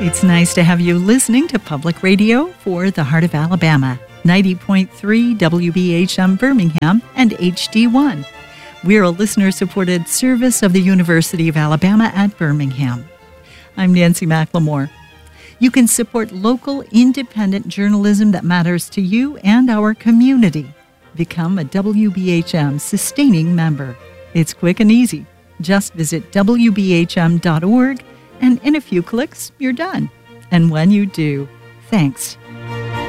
It's nice to have you listening to Public Radio for the Heart of Alabama, 90.3 WBHM Birmingham and HD1. We're a listener-supported service of the University of Alabama at Birmingham. I'm Nancy McLemore. You can support local, independent journalism that matters to you and our community. Become a WBHM sustaining member. It's quick and easy. Just visit WBHM.org, and in a few clicks, you're done. And when you do, thanks